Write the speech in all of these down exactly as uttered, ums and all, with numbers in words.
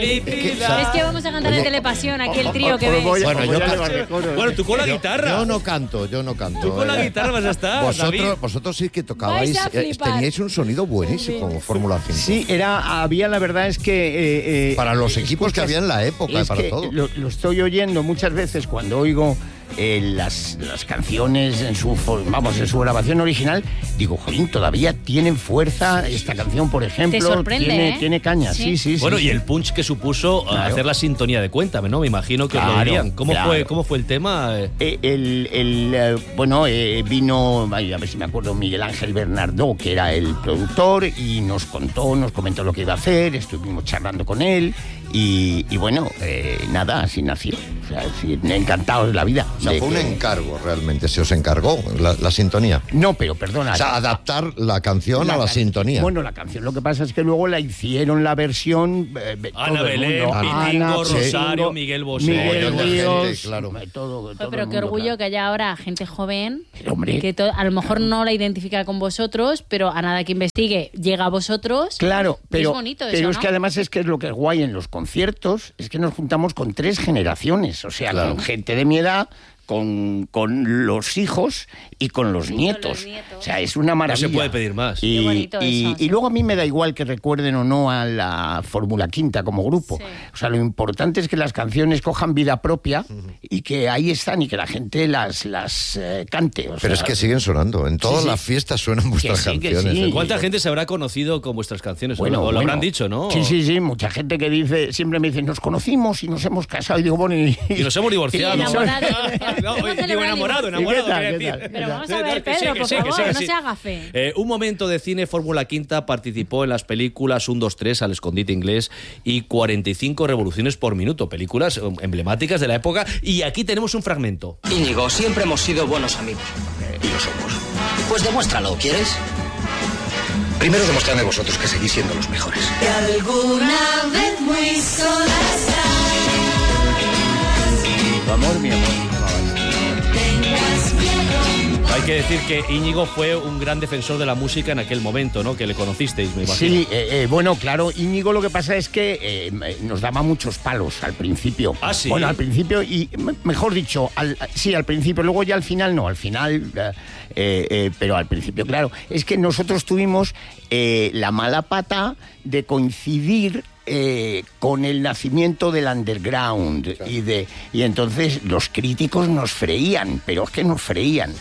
Es que vamos a cantar de Telepasión, aquí el trío que ves. Bueno, yo bueno, tú con la guitarra. Yo no canto, yo no canto. Tú con la guitarra vas a estar, Vosotros, David. vosotros sí que tocabais, eh, teníais un sonido buenísimo como Fórmula cinco. Sí, era, había, la verdad es que... Eh, eh, para los equipos escuchas, que había en la época, es para que todo. Lo, lo estoy oyendo muchas veces cuando oigo eh, las, las canciones en su, vamos, en su grabación original, digo, jolín, todavía tienen fuerza esta canción, por ejemplo. Te sorprende, tiene, ¿eh? tiene caña, sí, sí, sí. Bueno, sí, y sí. el punch que supuso Claro. hacer la sintonía de Cuéntame, ¿no? Me imagino que Claro, os lo dirían. ¿Cómo, claro. fue, ¿Cómo fue el tema? Eh, el, el, eh, bueno, eh, vino, ay, a ver si me acuerdo, Miguel Ángel Bernardó, que era el productor, y nos contó, nos comentó lo que iba a hacer, estuvimos charlando con él, y, y bueno, eh, nada, así nació. O sea, sí, encantados de la vida. O sea, de fue un que- encargo realmente, se os encargó la, la sintonía. No, pero perdona. O sea, adaptar la canción La a la can- sintonía. Bueno, la canción, lo que pasa es que luego la hicieron la versión... Eh, Ana todo el Belén, mundo. Pitingo, Ana, Rosario, Pitingo, Miguel Bosé. Miguel Mogollón de Ríos, gente, claro. eh, todo, todo Joder, pero el qué mundo, orgullo claro. que haya ahora gente joven Hombre. que to- a lo mejor no la identifica con vosotros, pero a nada que investigue llega a vosotros. Claro, Y pero, es bonito pero eso, es ¿no? que además es que es lo que es guay en los conciertos, es que nos juntamos con tres generaciones, o sea, Claro. con gente de mi edad, con, con los hijos y con los nietos. los nietos. O sea, es una maravilla. No se puede pedir más. Y, Qué bonito y- eso, y sí. luego a mí me da igual que recuerden o no a la Fórmula Quinta como grupo. Sí. O sea, lo importante es que las canciones cojan vida propia y que ahí están y que la gente las, las eh, cante. O Pero sea, es que siguen sonando. En todas sí. las fiestas suenan vuestras sí, que canciones. sí. ¿eh? ¿Cuánta gente se habrá conocido con vuestras canciones? Bueno, o lo bueno. habrán dicho, ¿no? Sí, sí, sí, mucha gente que dice, siempre me dice, nos conocimos y nos hemos casado. Y digo, bueno, y, Y nos hemos divorciado. Y enamorado. No, Hemos digo celebrado enamorado, el divorcio. enamorado, ¿Y qué tal, quería qué decir. tal? Pero vamos Sí, a ver, que sí, Pedro, que por sí, que favor, sí, que no sí. se haga fe. Eh, un momento de cine, Fórmula Quinta participó en las películas uno, dos, tres, Al escondite inglés y cuarenta y cinco revoluciones por minuto, películas eh, emblemáticas de la época. Y aquí tenemos un fragmento. Íñigo, siempre hemos sido buenos amigos. Y lo somos. Pues demuéstralo, ¿quieres? Primero demostrarme vosotros que seguís siendo los mejores. Alguna vez muy solas tu amor, mi amor. tengas miedo. Hay que decir que Íñigo fue un gran defensor de la música en aquel momento, ¿no? Que le conocisteis, me imagino. Sí, eh, eh, bueno, claro, Íñigo lo que pasa es que eh, nos daba muchos palos al principio. ¿Ah, sí? Bueno, al principio, y m- mejor dicho, al, sí, al principio, luego ya al final no, al final, eh, eh, pero al principio, claro, es que nosotros tuvimos eh, la mala pata de coincidir eh, con el nacimiento del underground y de y entonces los críticos nos freían, pero es que nos freían.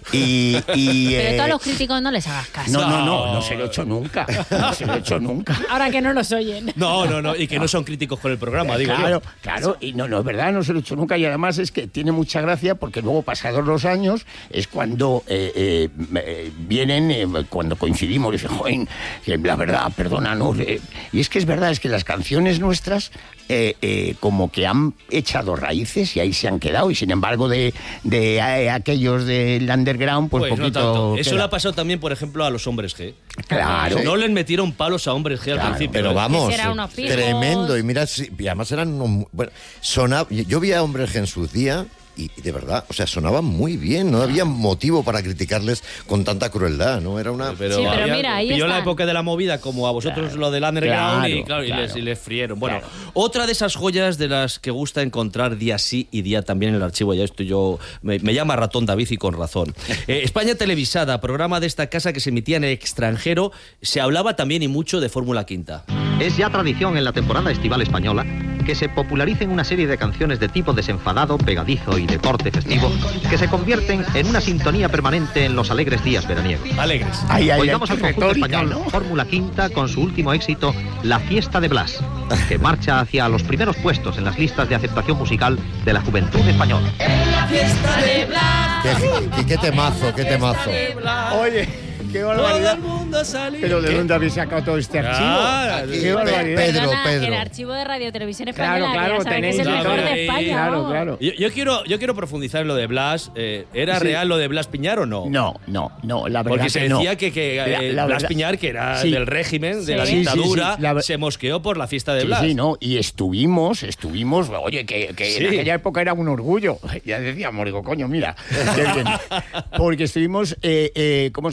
Y, y, Pero eh, tú a los críticos no les hagas caso. no, no, no, no se lo he hecho nunca, no se lo he hecho nunca. Ahora que no nos oyen. No, no, no, y que no son críticos con el programa, digo Claro, yo. claro, y no, no, es verdad, no se lo he hecho nunca, y además es que tiene mucha gracia porque luego, pasados los años, es cuando eh, eh, eh, vienen, eh, cuando coincidimos, y dicen, joder, que la verdad, perdónanos, eh". Y es que es verdad, es que las canciones nuestras eh, eh, como que han echado raíces y ahí se han quedado, y sin embargo de, de eh, aquellos del underground, pues, Pues no poquito tanto. Eso queda. le ha pasado también, por ejemplo, a los Hombres G. Claro. No les metieron palos a Hombres G al Claro, principio. Pero ¿eh? vamos, Ese era unos fijos. tremendo. Y mira, sí, y además eran unos... Bueno, sonaba, yo vi a Hombres G en sus días y de verdad, o sea, sonaban muy bien. No había motivo para criticarles con tanta crueldad, ¿no? Era una... Pero, Sí, pero había- mira, ahí pilló la están. época de la movida como a vosotros Claro, lo del underground claro, y, claro, y claro. les, y les frieron. Bueno, Claro. otra de esas joyas de las que gusta encontrar día sí y día también en el archivo, ya estoy yo, me, me llama Ratón David y con razón. Eh, España Televisada, programa de esta casa que se emitía en el extranjero, se hablaba también y mucho de Fórmula Quinta. Es ya tradición en la temporada estival española que se popularicen una serie de canciones de tipo desenfadado, pegadizo y de corte festivo que se convierten en una sintonía permanente en los alegres días veraniegos. Alegres. Ay, ay, Oigamos ay, al qué conjunto retórica, español ¿no? Fórmula Quinta con su último éxito, La Fiesta de Blas, que marcha hacia los primeros puestos en las listas de aceptación musical de la juventud española. Fiesta de Blas. Qué, qué, qué temazo, qué temazo. Oye, qué barbaridad. Pero ¿de ¿Qué? dónde habéis sacado todo este archivo? Ah, Aquí, Qué barbaridad. Pedro, Perdona, Pedro. el archivo de Radio Televisión Claro, Española, claro, que ya saben que es el tenéis mejor todo de ahí. España. Claro, vamos. claro. Yo, yo quiero, yo quiero profundizar en lo de Blas. Eh, ¿Era Sí. real lo de Blas Piñar o no? No, no, no, la verdad Porque se que no. decía que, que eh, La- la Blas verdad- Piñar, que era Sí. del régimen, de Sí. la Sí, sí, dictadura, sí, la ver- se mosqueó por la fiesta de Sí, Blas. sí, no, y estuvimos, estuvimos, oye, que, que Sí. en aquella época era un orgullo. Ya decíamos, digo, coño, mira, qué bien. Porque estuvimos, eh, eh, ¿cómo se dice? En la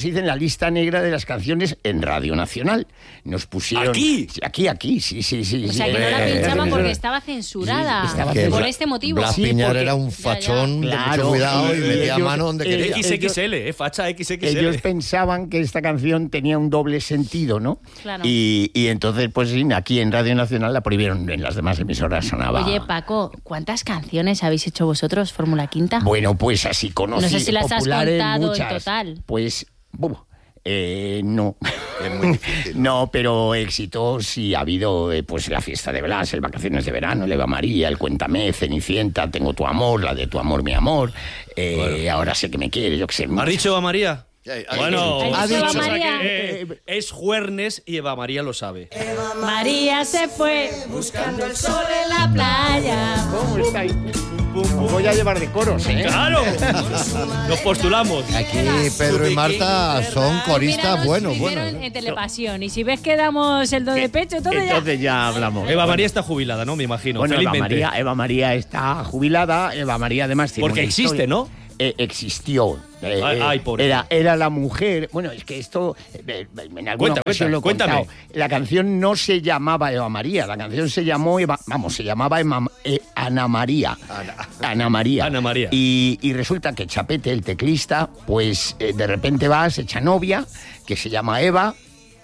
lista negra de las canciones en Radio Nacional. Nos pusieron... ¿Aquí? Sí, aquí, aquí, sí, sí, sí. O sea, sí. que no la Eh, pinchaban eh, porque eh, estaba censurada. sí, estaba por censurada. este motivo. Blas Sí, Piñar porque- era un fachón de Claro, mucho cuidado y y metía ellos- mano donde quería. ellos- X X L, eh, facha X X L. Ellos pensaban que esta canción tenía un doble sentido, ¿no? Claro. Y, y entonces, pues sí, aquí en Radio Nacional la prohibieron, en las demás emisoras sonaba... Oye, Paco, ¿cuántas canciones habéis hecho vosotros, Fórmula Quinta? Bueno, pues así conocidas. No sé si las has populares, contado en muchas. total. Pues, buh, eh, no. Es muy difícil. No, pero éxitos sí ha habido, eh, pues la fiesta de Blas, el Vacaciones de Verano, el Eva María, el Cuéntame, Cenicienta, Tengo tu amor, la de Tu amor, mi amor, eh, Bueno. Ahora sé que me quiere, yo que sé. ¿Has dicho Eva María? Ya, ha Bueno, dicho. Ha dicho o Eva sea María. que, eh, es Juernes y Eva María lo sabe. María se fue buscando el sol en la playa. ¿Cómo estáis? Os voy a llevar de coros, ¿eh? ¡Claro! Nos postulamos. Aquí Pedro y Marta son coristas Míranos buenos, primero buenos. en, en Telepasión. Y si ves que damos el do de pecho, todo ya. Entonces ya hablamos. Eva María está jubilada, ¿no? Me imagino. Bueno, Eva felizmente. María, Eva María está jubilada, Eva María además tiene Porque una existe, historia. ¿no? Eh, existió. Eh, Ay, ay, pobre. era, era la mujer. Bueno, es que esto eh, en alguna Cuenta, ocasión cuenta, lo he cuéntame. contado. La canción no se llamaba Eva María, la canción se llamó Eva, vamos, se llamaba Ema- eh, Ana María. Ana María. Ana María. Y, y resulta que Chapete, el teclista, pues eh, de repente va, se echa novia, que se llama Eva,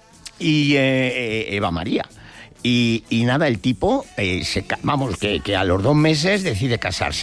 y eh, eh, Eva María. Y, y nada, el tipo, eh, se, ca- vamos, que, que a los dos meses decide casarse.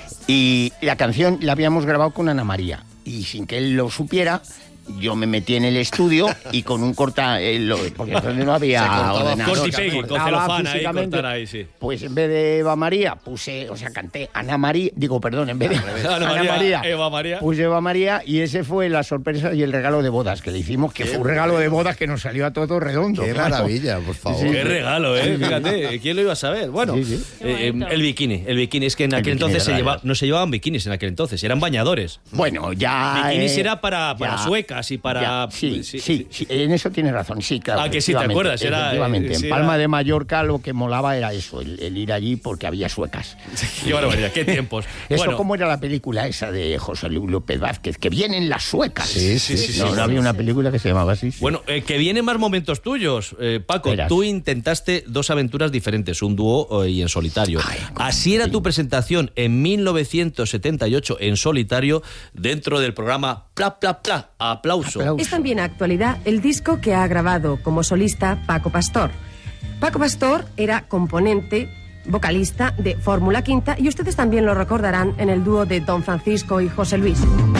Y la canción la habíamos grabado con Ana María. Y sin que él lo supiera, yo me metí en el estudio y con un corta... eh, lo- porque entonces no había Se cortaba ordenador. corta y se pegue, con cortaba celofán ahí, físicamente. cortar ahí, sí. Pues en vez de Eva María, puse... O sea, canté Ana María... Digo, perdón, en vez de Ana María, Eva María. Puse Eva María y ese fue la sorpresa y el regalo de bodas que le hicimos, que Qué fue un regalo bueno. de bodas que nos salió a todos redondo. Qué claro. maravilla, por favor. Sí. Qué regalo, ¿eh? Fíjate, ¿quién lo iba a saber? Bueno, Sí, sí. eh, Qué bonito. el bikini, el bikini. Es que en El aquel bikini entonces de se lleva, rayas. no se llevaban bikinis en aquel entonces, eran bañadores. Bueno, ya... Bikinis eh, era para, para ya, suecas y para... ya, sí, sí, sí, sí, en eso tienes razón, sí, claro. Ah, que sí, ¿te efectivamente, acuerdas? Era, efectivamente, eh, sí, en Palma era- de Mallorca lo que molaba era eso, el, el ir allí porque había suecas. Qué barbaridad, qué tiempos. Eso Bueno, como era la película esa de José Luis López Vázquez, que vienen las suecas. Sí, sí, sí, No, sí, no sí. había una película que se llamaba así. sí. Bueno, eh, que vienen más momentos tuyos. Eh, Paco, Verás. tú intentaste dos aventuras diferentes, un dúo eh, y en solitario. Ay, cómo Así era sí. tu presentación en mil novecientos setenta y ocho en solitario dentro del programa Pla, Pla, Pla, Aplauso. Aplauso. Es también actualidad el disco que ha grabado como solista Paco Pastor. Paco Pastor era componente, vocalista de Fórmula Quinta y ustedes también lo recordarán en el dúo de Don Francisco y José Luis.